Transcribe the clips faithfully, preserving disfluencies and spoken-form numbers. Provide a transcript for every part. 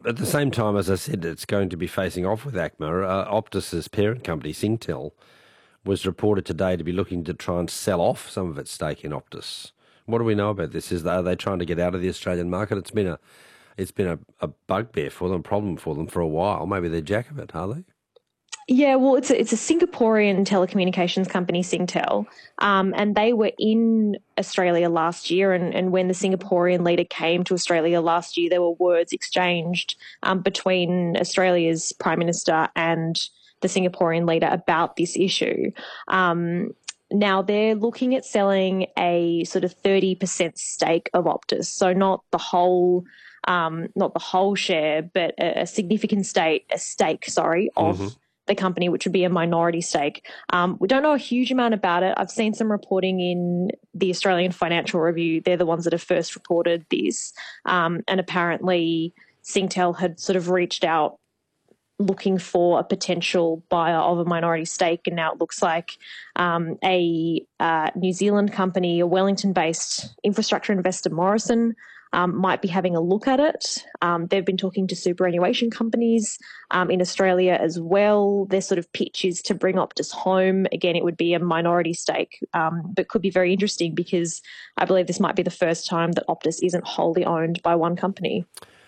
at the same time, as I said, it's going to be facing off with ACMA. Uh, Optus's parent company, Singtel, was reported today to be looking to try and sell off some of its stake in Optus. What do we know about this? Is are they trying to get out of the Australian market? It's been a it's been a, a bugbear for them, a problem for them for a while. Maybe they're jack of it, are they? Yeah, well, it's a, it's a Singaporean telecommunications company, Singtel, um, and they were in Australia last year. And, and when the Singaporean leader came to Australia last year, there were words exchanged um, between Australia's Prime Minister and the Singaporean leader about this issue. Um, now they're looking at selling a sort of thirty percent stake of Optus, so not the whole. Um, not the whole share, but a, a significant stake, a stake, sorry, of Mm-hmm. the company, which would be a minority stake. Um, we don't know a huge amount about it. I've seen some reporting in the Australian Financial Review. They're the ones that have first reported this. Um, and apparently Singtel had sort of reached out looking for a potential buyer of a minority stake, and now it looks like um, a uh, New Zealand company, a Wellington-based infrastructure investor, Morrison, um, might be having a look at it. Um, they've been talking to superannuation companies um, in Australia as well. Their sort of pitch is to bring Optus home. Again, it would be a minority stake, um, but could be very interesting because I believe this might be the first time that Optus isn't wholly owned by one company.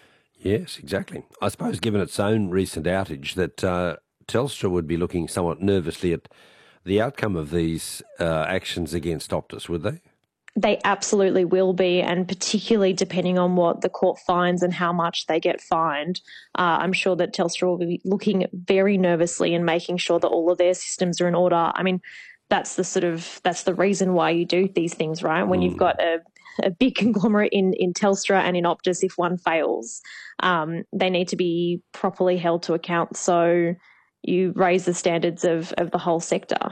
Yes, exactly. I suppose given its own recent outage that uh, Telstra would be looking somewhat nervously at the outcome of these uh, actions against Optus, would they? They absolutely will be, and particularly depending on what the court finds and how much they get fined, uh, I'm sure that Telstra will be looking very nervously and making sure that all of their systems are in order. I mean, that's the sort of that's the reason why you do these things, right? When mm. you've got a, a big conglomerate in, in Telstra and in Optus, if one fails, um, they need to be properly held to account. So you raise the standards of, of the whole sector.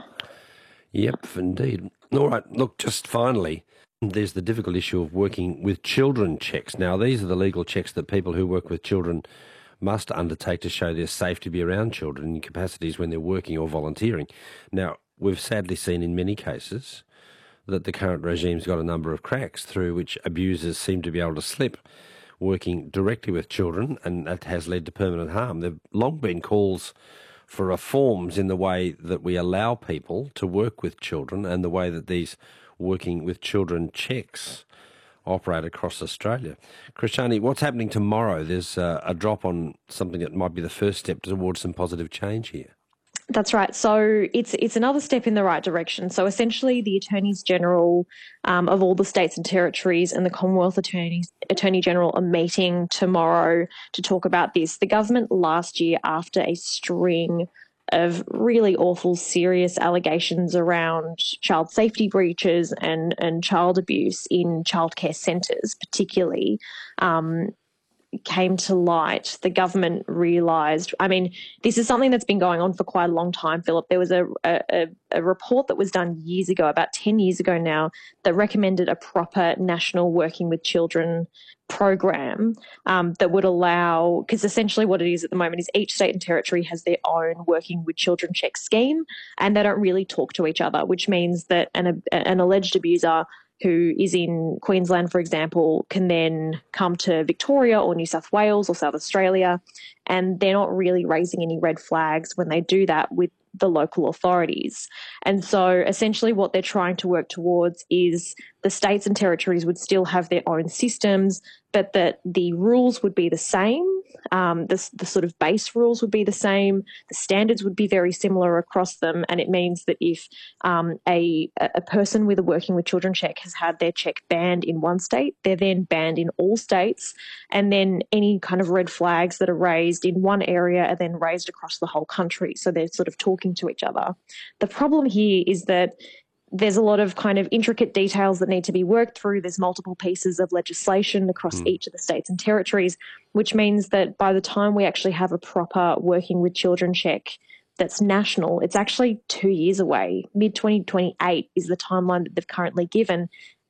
Yep, indeed. All right, look, just finally, there's the difficult issue of working with children checks. Now, these are the legal checks that people who work with children must undertake to show they're safe to be around children in capacities when they're working or volunteering. Now, we've sadly seen in many cases that the current regime's got a number of cracks through which abusers seem to be able to slip working directly with children, and that has led to permanent harm. There have long been calls for reforms in the way that we allow people to work with children and the way that these working with children checks operate across Australia. Krishani, what's happening tomorrow? There's uh, a drop on something that might be the first step towards some positive change here. That's right. So it's it's another step in the right direction. So essentially the Attorneys General um, of all the states and territories and the Commonwealth Attorneys, Attorney General are meeting tomorrow to talk about this. The government last year, after a string of really awful, serious allegations around child safety breaches and, and child abuse in childcare centres particularly, um, came to light, the government realised, I mean, this is something that's been going on for quite a long time, Philip. There was a, a, a report that was done years ago, about ten years ago now, that recommended a proper national working with children program um, that would allow, because essentially what it is at the moment is each state and territory has their own working with children check scheme, and they don't really talk to each other, which means that an, an alleged abuser who is in Queensland, for example, can then come to Victoria or New South Wales or South Australia, and they're not really raising any red flags when they do that with the local authorities. And so essentially what they're trying to work towards is the states and territories would still have their own systems, but that the rules would be the same. Um, the, the sort of base rules would be the same. The standards would be very similar across them. And it means that if um, a, a person with a working with children check has had their check banned in one state, they're then banned in all states. And then any kind of red flags that are raised in one area are then raised across the whole country. So they're sort of talking to each other. The problem here is that there's a lot of kind of intricate details that need to be worked through. There's multiple pieces of legislation across mm. each of the states and territories, which means that by the time we actually have a proper working with children check that's national, it's actually two years away. mid twenty twenty-eight is the timeline that they've currently given.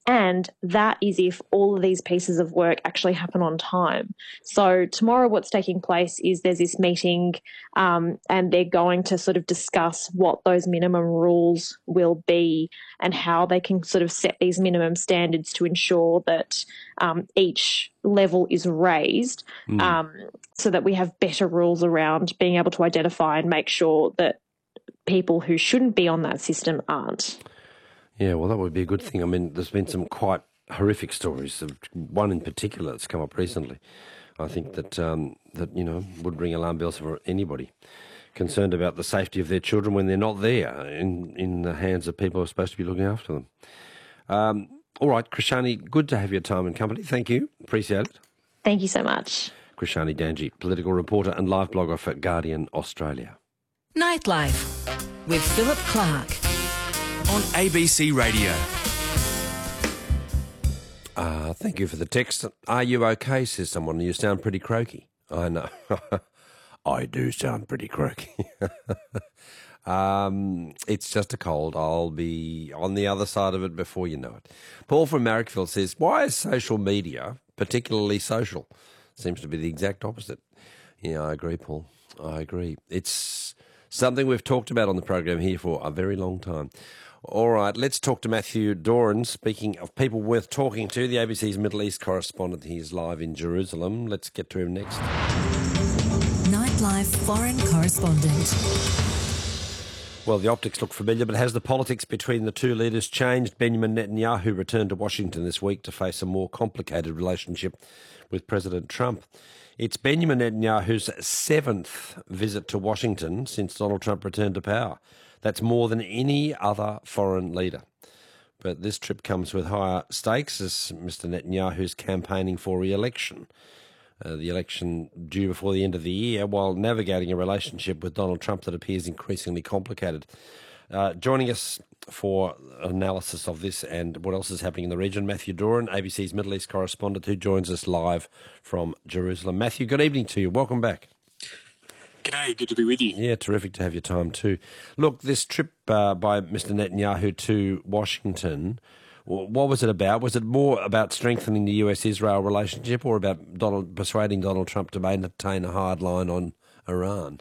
And that is if all of these pieces of work actually happen on time. So tomorrow what's taking place is there's this meeting um, and they're going to sort of discuss what those minimum rules will be and how they can sort of set these minimum standards to ensure that um, each level is raised mm. um, so that we have better rules around being able to identify and make sure that people who shouldn't be on that system aren't. Yeah, well, that would be a good thing. I mean, there's been some quite horrific stories. One in particular that's come up recently. I think that, um, that you know, would ring alarm bells for anybody concerned about the safety of their children when they're not there in, in the hands of people who are supposed to be looking after them. Um, all right, Krishani, good to have your time and company. Thank you. Appreciate it. Thank you so much. Krishani Danji, political reporter and live blogger for Guardian Australia. Nightlife with Philip Clark on A B C Radio. Uh, thank you for the text. Are you okay, says someone. You sound pretty croaky. I know. I do sound pretty croaky. um, it's just a cold. I'll be on the other side of it before you know it. Paul from Marrickville says, why is social media particularly social? Seems to be the exact opposite. Yeah, I agree, Paul. I agree. It's something we've talked about on the program here for a very long time. All right, let's talk to Matthew Doran. Speaking of people worth talking to, the A B C's Middle East correspondent. He's live in Jerusalem. Let's get to him next. Nightlife foreign correspondent. Well, the optics look familiar, but has the politics between the two leaders changed? Benjamin Netanyahu returned to Washington this week to face a more complicated relationship with President Trump. It's Benjamin Netanyahu's seventh visit to Washington since Donald Trump returned to power. That's more than any other foreign leader. But this trip comes with higher stakes as Mister Netanyahu's campaigning for re-election. Uh, the election due before the end of the year, while navigating a relationship with Donald Trump that appears increasingly complicated. Uh, joining us for analysis of this and what else is happening in the region, Matthew Doran, A B C's Middle East correspondent, who joins us live from Jerusalem. Matthew, good evening to you. Welcome back. G'day, good to be with you. Yeah, terrific to have your time too. Look, this trip uh, by Mister Netanyahu to Washington, what was it about? Was it more about strengthening the U S Israel relationship or about Donald persuading Donald Trump to maintain a hard line on Iran?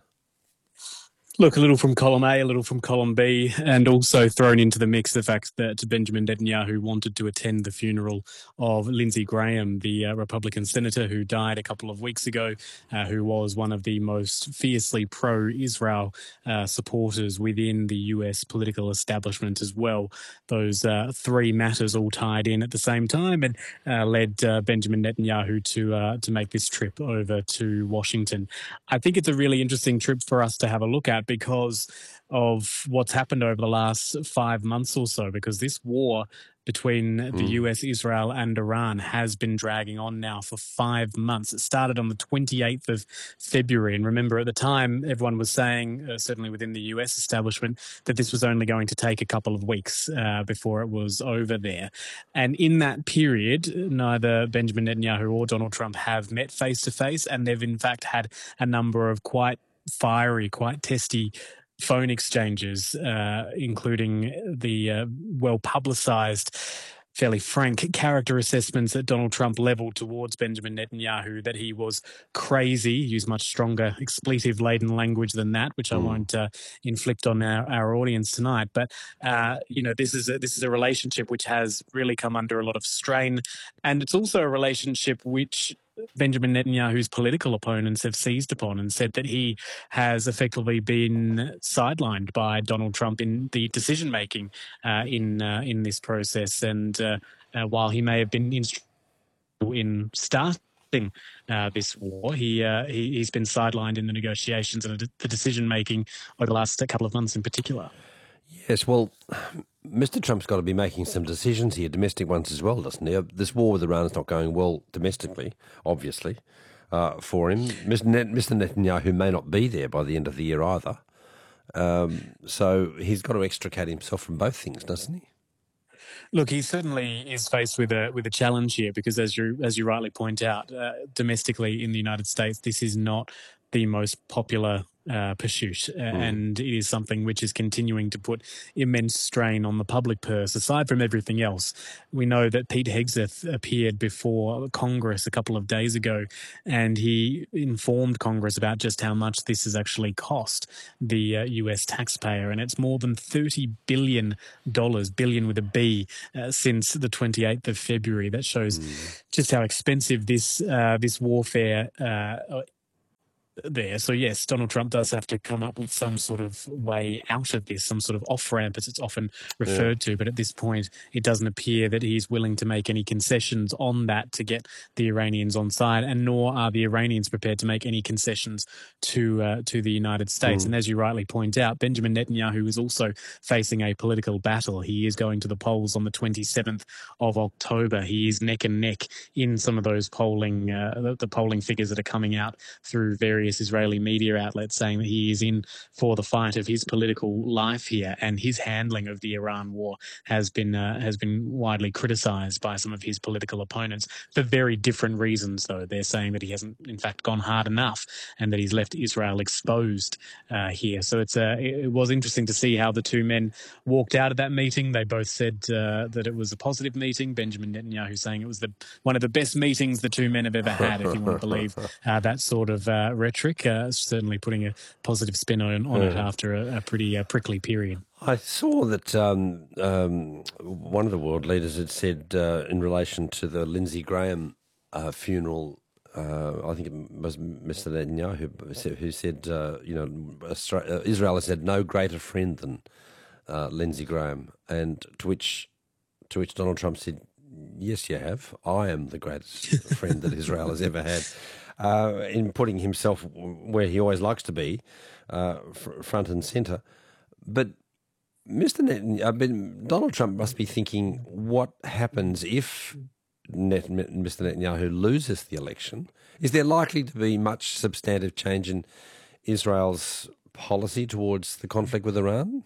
Look, a little from column A, a little from column B, and also thrown into the mix the fact that Benjamin Netanyahu wanted to attend the funeral of Lindsey Graham, the uh, Republican senator who died a couple of weeks ago, uh, who was one of the most fiercely pro-Israel uh, supporters within the U S political establishment as well. Those uh, three matters all tied in at the same time and uh, led uh, Benjamin Netanyahu to uh, to make this trip over to Washington. I think it's a really interesting trip for us to have a look at, because of what's happened over the last five months or so, because this war between mm. the U S, Israel and Iran has been dragging on now for five months. It started on the twenty-eighth of February. And remember, at the time, everyone was saying, uh, certainly within the U S establishment, that this was only going to take a couple of weeks uh, before it was over there. And in that period, neither Benjamin Netanyahu or Donald Trump have met face-to-face, and they've in fact had a number of quite fiery, quite testy phone exchanges, uh, including the uh, well-publicised, fairly frank character assessments that Donald Trump levelled towards Benjamin Netanyahu, that he was crazy, used much stronger expletive-laden language than that, which I won't uh, inflict on our, our audience tonight. But, uh, you know, this is, a, this is a relationship which has really come under a lot of strain, and it's also a relationship which Benjamin Netanyahu's political opponents have seized upon and said that he has effectively been sidelined by Donald Trump in the decision-making uh, in uh, in this process. And uh, uh, while he may have been instrumental in starting uh, this war, he, uh, he, he's been sidelined in the negotiations and the decision-making over the last couple of months in particular. Yes, well, Mister Trump's got to be making some decisions here, domestic ones as well, doesn't he? This war with Iran is not going well domestically, obviously, uh, for him. Mister Net- Mister Netanyahu may not be there by the end of the year either. Um, so he's got to extricate himself from both things, doesn't he? Look, he certainly is faced with a with a challenge here, because as you as you rightly point out, uh, domestically in the United States, this is not the most popular uh, pursuit, uh, Mm. and it is something which is continuing to put immense strain on the public purse. Aside from everything else, we know that Pete Hegseth appeared before Congress a couple of days ago, and he informed Congress about just how much this has actually cost the uh, U S taxpayer, and it's more than thirty billion dollars, billion with a B, uh, since the twenty-eighth of February. That shows Mm. just how expensive this uh, this warfare uh, there. So yes, Donald Trump does have to come up with some sort of way out of this, some sort of off-ramp as it's often referred to. But at this point, it doesn't appear that he's willing to make any concessions on that to get the Iranians on side, and nor are the Iranians prepared to make any concessions to uh, to the United States. Mm. And as you rightly point out, Benjamin Netanyahu is also facing a political battle. He is going to the polls on the twenty-seventh of October. He is neck and neck in some of those polling, uh, the, the polling figures that are coming out through various Israeli media outlets, saying that he is in for the fight of his political life here, and his handling of the Iran war has been uh, has been widely criticised by some of his political opponents for very different reasons. Though they're saying that he hasn't, in fact, gone hard enough, and that he's left Israel exposed uh, here. So it's uh, it was interesting to see how the two men walked out of that meeting. They both said uh, that it was a positive meeting. Benjamin Netanyahu saying it was the one of the best meetings the two men have ever had, if you want to believe uh, that sort of uh, rhetoric. Uh, certainly putting a positive spin on, on yeah. it after a, a pretty uh, prickly period. I saw that um, um, one of the world leaders had said uh, in relation to the Lindsey Graham uh, funeral, uh, I think it was Mister Netanyahu who said, uh, you know, Australia, Israel has had no greater friend than uh, Lindsey Graham, and to which to which Donald Trump said, yes, you have. I am the greatest friend that Israel has ever had. Uh, in putting himself where he always likes to be, uh, fr- front and centre. But Mister Net- I mean, Donald Trump must be thinking, what happens if Net- Mister Netanyahu loses the election? Is there likely to be much substantive change in Israel's policy towards the conflict with Iran?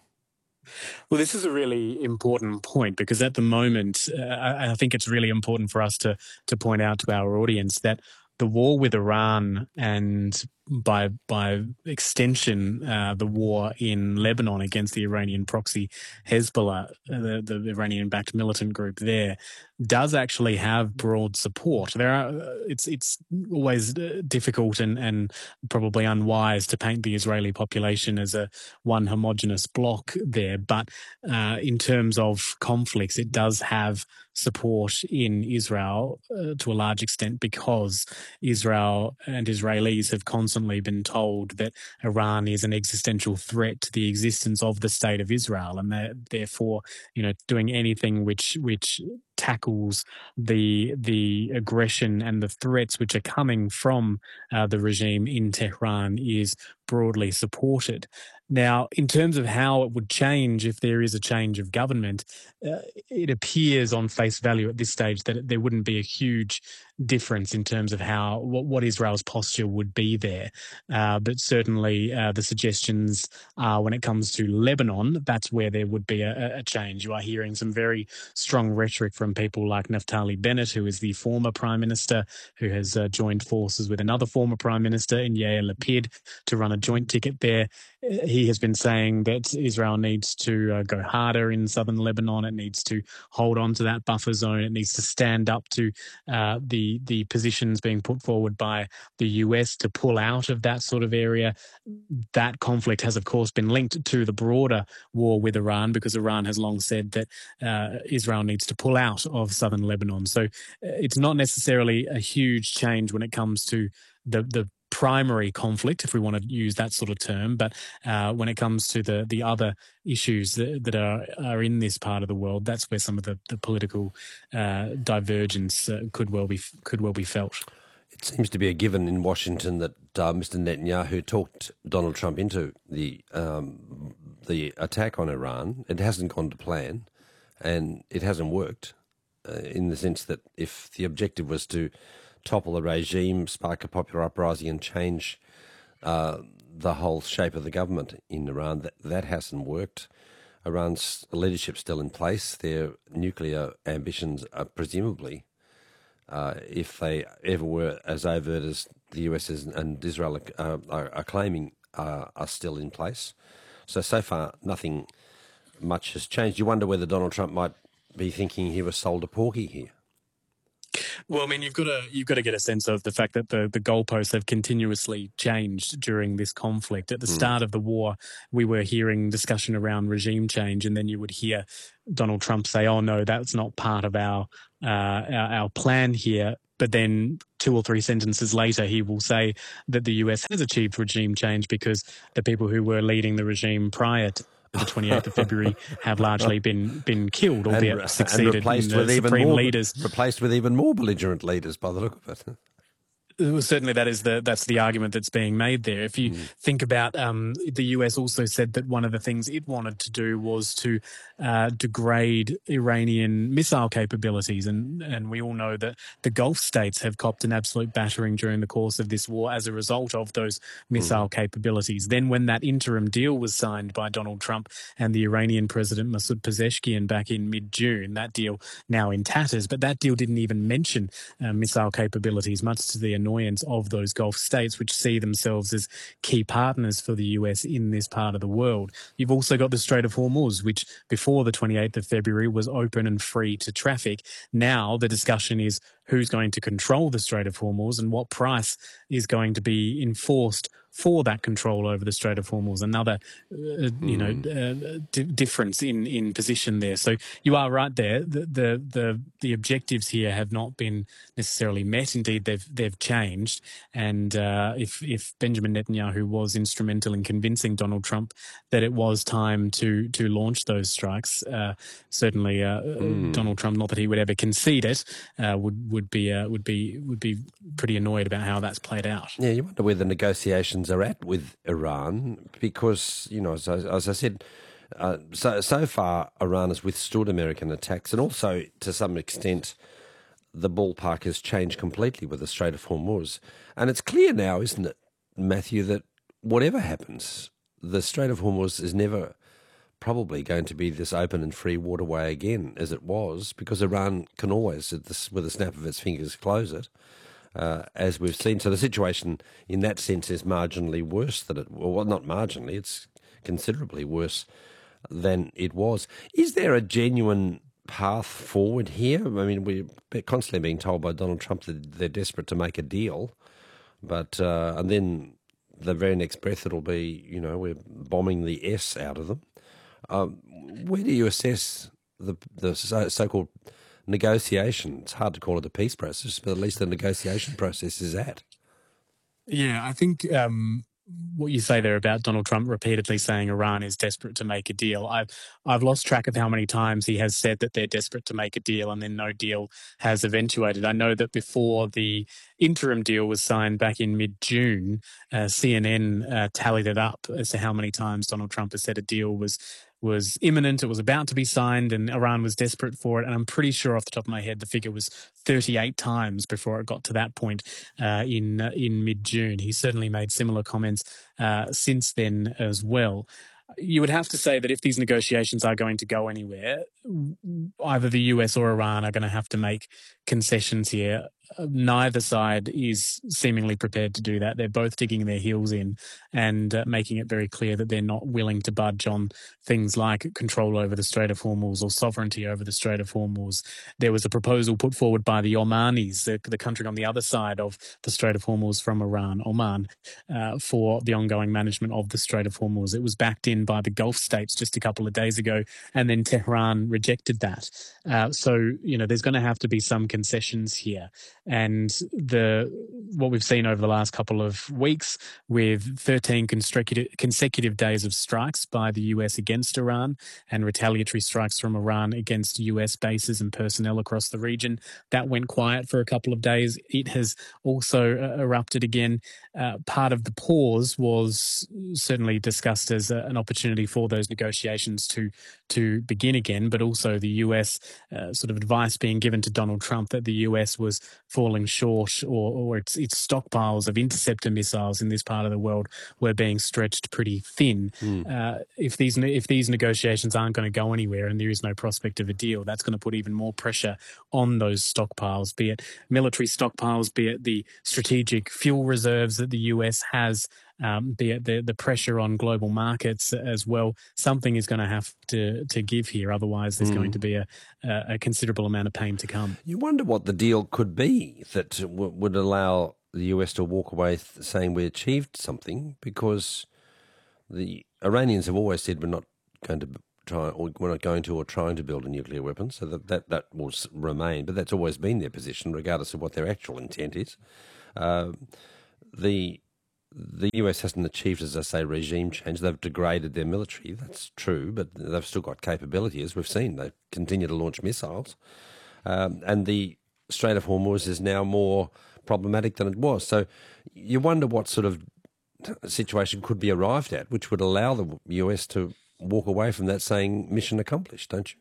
Well, this is a really important point, because at the moment, uh, I, I think it's really important for us to to point out to our audience that the war with Iran, and by by extension, uh, the war in Lebanon against the Iranian proxy Hezbollah, the, the Iranian-backed militant group there, does actually have broad support. There are, it's it's always difficult and, and probably unwise to paint the Israeli population as a one homogenous bloc there, but uh, in terms of conflicts, it does have support in Israel uh, to a large extent, because Israel and Israelis have constantly been told that Iran is an existential threat to the existence of the state of Israel, and that therefore, you know, doing anything which which tackles the the aggression and the threats which are coming from uh, the regime in Tehran is broadly supported. Now, in terms of how it would change if there is a change of government, uh, it appears on face value at this stage that there wouldn't be a huge difference in terms of how what, what Israel's posture would be there. Uh, but certainly uh, the suggestions are when it comes to Lebanon, that's where there would be a, a change. You are hearing some very strong rhetoric from people like Naftali Bennett, who is the former prime minister, who has uh, joined forces with another former prime minister in Yair Lapid to run a joint ticket there. He has been saying that Israel needs to uh, go harder in southern Lebanon. It needs to hold on to that buffer zone. It needs to stand up to uh, the the positions being put forward by the U S to pull out of that sort of area. That conflict has, of course, been linked to the broader war with Iran, because Iran has long said that uh, Israel needs to pull out of southern Lebanon. So uh, it's not necessarily a huge change when it comes to the the primary conflict, if we want to use that sort of term, but uh, when it comes to the the other issues that, that are are in this part of the world, that's where some of the the political uh, divergence uh, could well be could well be felt. It seems to be a given in Washington that uh, Mister Netanyahu talked Donald Trump into the um, the attack on Iran. It hasn't gone to plan, and it hasn't worked uh, in the sense that if the objective was to topple the regime, spark a popular uprising and change uh, the whole shape of the government in Iran, that, that hasn't worked. Iran's leadership's still in place. Their nuclear ambitions are presumably uh, if they ever were as overt as the U S is, and Israel uh, are, are claiming, uh, are still in place. So, so far, nothing much has changed. You wonder whether Donald Trump might be thinking he was sold a porky here. Well, I mean, you've got to you've got to get a sense of the fact that the, the goalposts have continuously changed during this conflict. At the mm. start of the war, we were hearing discussion around regime change, and then you would hear Donald Trump say, "Oh no, that's not part of our uh, our, our plan here." But then two or three sentences later, he will say that the U S has achieved regime change because the people who were leading the regime prior to the twenty-eighth of February have largely been been killed, albeit and, succeeded and replaced in the with even supreme more, leaders. Replaced with even more belligerent leaders by the look of it. Well, certainly that is the that's the argument that's being made there. If you mm. think about um, the U S also said that one of the things it wanted to do was to uh, degrade Iranian missile capabilities, and and we all know that the Gulf states have copped an absolute battering during the course of this war as a result of those missile mm. capabilities. Then when that interim deal was signed by Donald Trump and the Iranian President Masoud Pezeshkian back in mid-June, that deal now in tatters, but that deal didn't even mention uh, missile capabilities, much to the annoyance of those Gulf states, which see themselves as key partners for the U S in this part of the world. You've also got the Strait of Hormuz, which before the twenty-eighth of February was open and free to traffic. Now the discussion is who's going to control the Strait of Hormuz and what price is going to be enforced for that control over the Strait of Hormuz. Another, uh, you know, uh, d- difference in, in position there. So you are right there. The, the the the objectives here have not been necessarily met. Indeed, they've they've changed. And uh, if if Benjamin Netanyahu was instrumental in convincing Donald Trump that it was time to to launch those strikes, uh, certainly uh, mm. Donald Trump, not that he would ever concede it, uh, would would be uh, would be would be pretty annoyed about how that's played out. Yeah, you wonder where the negotiations are at with Iran, because, you know, as, as I said, uh, so so far Iran has withstood American attacks, and also to some extent the ballpark has changed completely with the Strait of Hormuz. And it's clear now, isn't it, Matthew, that whatever happens, the Strait of Hormuz is never probably going to be this open and free waterway again as it was, because Iran can always, with a snap of its fingers, close it. Uh, as we've seen. So the situation in that sense is marginally worse than it, well, not marginally, it's considerably worse than it was. Is there a genuine path forward here? I mean, we're constantly being told by Donald Trump that they're desperate to make a deal, but uh, and then the very next breath it'll be, you know, we're bombing the S out of them. Um, where do you assess the the so, so-called negotiation? It's hard to call it a peace process, but at least the negotiation process is at. Yeah, I think um, what you say there about Donald Trump repeatedly saying Iran is desperate to make a deal, I've I've lost track of how many times he has said that they're desperate to make a deal and then no deal has eventuated. I know that before the interim deal was signed back in mid-June, uh, C N N uh, tallied it up as to how many times Donald Trump has said a deal was was imminent, it was about to be signed, and Iran was desperate for it. And I'm pretty sure off the top of my head, the figure was thirty-eight times before it got to that point uh, in uh, in mid-June. He certainly made similar comments uh, since then as well. You would have to say that if these negotiations are going to go anywhere, either the U S or Iran are going to have to make concessions here. Neither side is seemingly prepared to do that. They're both digging their heels in and uh, making it very clear that they're not willing to budge on things like control over the Strait of Hormuz or sovereignty over the Strait of Hormuz. There was a proposal put forward by the Omanis, the, the country on the other side of the Strait of Hormuz from Iran, Oman, uh, for the ongoing management of the Strait of Hormuz. It was backed in by the Gulf states just a couple of days ago, and then Tehran rejected that. Uh, so, you know, there's going to have to be some concessions here. And the what we've seen over the last couple of weeks with thirteen consecutive, consecutive days of strikes by the U S against Iran and retaliatory strikes from Iran against U S bases and personnel across the region, that went quiet for a couple of days. It has also uh, erupted again. Uh, part of the pause was certainly discussed as a, an opportunity for those negotiations to to begin again, but also the U S uh, sort of advice being given to Donald Trump that the U S was falling short, or, or its, its stockpiles of interceptor missiles in this part of the world were being stretched pretty thin. Mm. Uh, if these if these negotiations aren't going to go anywhere and there is no prospect of a deal, that's going to put even more pressure on those stockpiles, be it military stockpiles, be it the strategic fuel reserves that the U S has, um, be it the, the pressure on global markets as well. Something is going to have to, to give here. Otherwise, there's mm. going to be a, a considerable amount of pain to come. You wonder what the deal could be that w- would allow the U S to walk away th- saying we achieved something, because the Iranians have always said we're not going to try, or we're not going to or trying to build a nuclear weapon, so that, that, that will remain. But that's always been their position, regardless of what their actual intent is. Uh, the the U S hasn't achieved, as I say, regime change. They've degraded their military. That's true, but they've still got capability, as we've seen. They continue to launch missiles. Um, and the Strait of Hormuz is now more problematic than it was. So you wonder what sort of situation could be arrived at, which would allow the U S to walk away from that saying mission accomplished, don't you?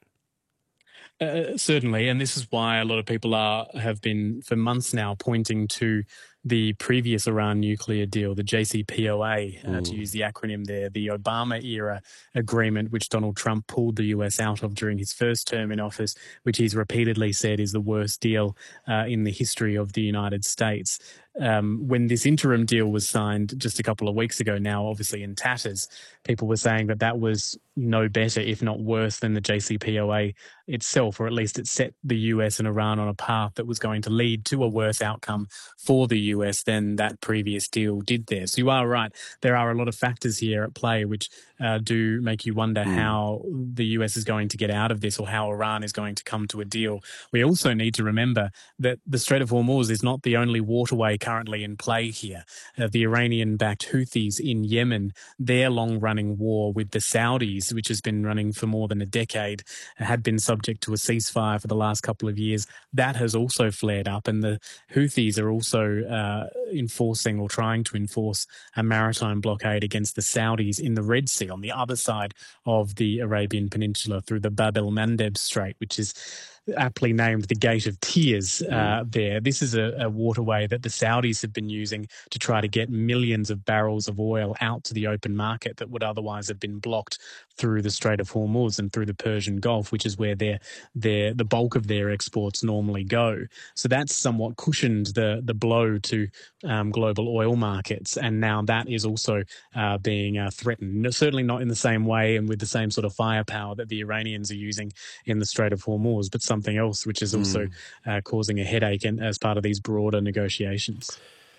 Uh, certainly, and this is why a lot of people are have been for months now pointing to the previous Iran nuclear deal, the J C P O A, uh, mm. to use the acronym there, the Obama-era agreement, which Donald Trump pulled the U S out of during his first term in office, which he's repeatedly said is the worst deal uh, in the history of the United States. Um, when this interim deal was signed just a couple of weeks ago, now obviously in tatters, people were saying that that was no better, if not worse, than the J C P O A itself, or at least it set the U S and Iran on a path that was going to lead to a worse outcome for the U S than that previous deal did there. So you are right. There are a lot of factors here at play which uh, do make you wonder mm. how the U S is going to get out of this, or how Iran is going to come to a deal. We also need to remember that the Strait of Hormuz is not the only waterway currently in play here. Uh, the Iranian-backed Houthis in Yemen, their long-running war with the Saudis, which has been running for more than a decade, had been subject to a ceasefire for the last couple of years. That has also flared up, and the Houthis are also uh, enforcing or trying to enforce a maritime blockade against the Saudis in the Red Sea on the other side of the Arabian Peninsula through the Bab el-Mandeb Strait, which is aptly named the Gate of Tears uh, there. This is a, a waterway that the Saudis have been using to try to get millions of barrels of oil out to the open market that would otherwise have been blocked through the Strait of Hormuz and through the Persian Gulf, which is where their, their, the bulk of their exports normally go. So that's somewhat cushioned the, the blow to um, global oil markets, and now that is also uh, being uh, threatened. No, certainly not in the same way and with the same sort of firepower that the Iranians are using in the Strait of Hormuz, but something else which is also mm. uh, causing a headache and as part of these broader negotiations.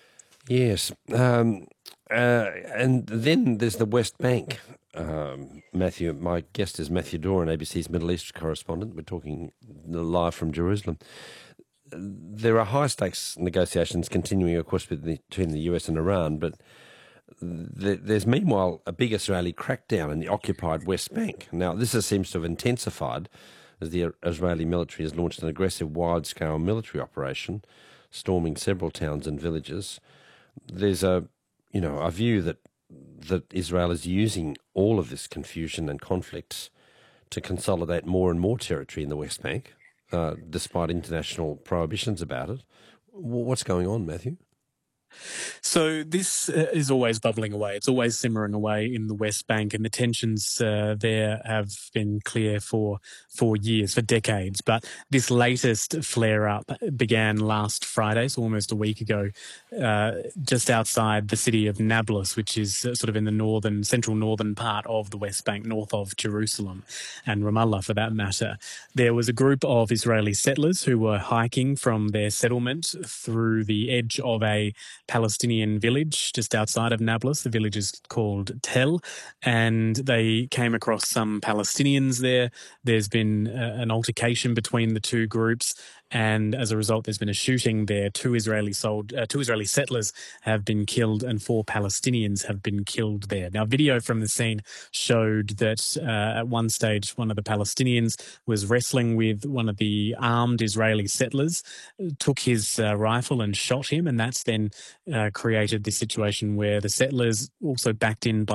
Yes. Um, uh, and then there's the West Bank. Um, Matthew, my guest is Matthew Doran, A B C's Middle East correspondent. We're talking live from Jerusalem. There are high-stakes negotiations continuing, of course, with the, between the U S and Iran, but the, there's meanwhile a big Israeli crackdown in the occupied West Bank. Now, this is, seems to have intensified as the Israeli military has launched an aggressive wide-scale military operation, storming several towns and villages. There's a, you know, a view that that Israel is using all of this confusion and conflict to consolidate more and more territory in the West Bank, uh, despite international prohibitions about it. What's going on, Matthew? So this uh, is always bubbling away. It's always simmering away in the West Bank, and the tensions uh, there have been clear for for years, for decades. But this latest flare-up began last Friday, so almost a week ago, uh, just outside the city of Nablus, which is uh, sort of in the northern, central northern part of the West Bank, north of Jerusalem and Ramallah, for that matter. There was a group of Israeli settlers who were hiking from their settlement through the edge of a Palestinian village just outside of Nablus. The village is called Tel, and they came across some Palestinians there. There's been uh, an altercation between the two groups, and as a result, there's been a shooting there. Two Israeli sold, uh, two Israeli settlers have been killed, and four Palestinians have been killed there. Now, video from the scene showed that uh, at one stage, one of the Palestinians was wrestling with one of the armed Israeli settlers, took his uh, rifle and shot him, and that's then uh, created this situation where the settlers, also backed in by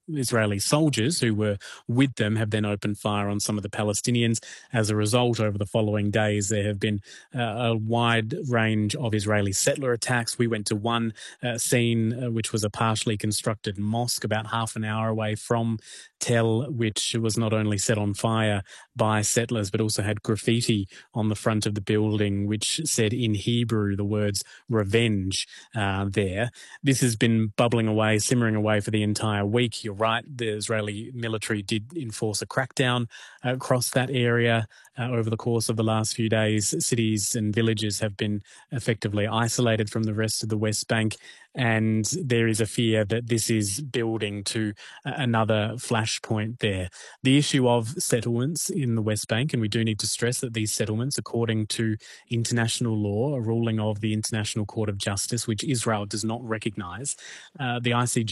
Israeli soldiers who were with them have then opened fire on some of the Palestinians. As a result, over the following days, there have been uh, a wide range of Israeli settler attacks. We went to one uh, scene, uh, which was a partially constructed mosque about half an hour away from Tel, which was not only set on fire by settlers, but also had graffiti on the front of the building, which said in Hebrew the words revenge uh, there. This has been bubbling away, simmering away for the entire week. You're right, the Israeli military did enforce a crackdown across that area uh, over the course of the last few days. Cities and villages have been effectively isolated from the rest of the West Bank, and there is a fear that this is building to another flashpoint there. The issue of settlements in the West Bank, and we do need to stress that these settlements, according to international law, a ruling of the International Court of Justice, which Israel does not recognise, uh, the I C J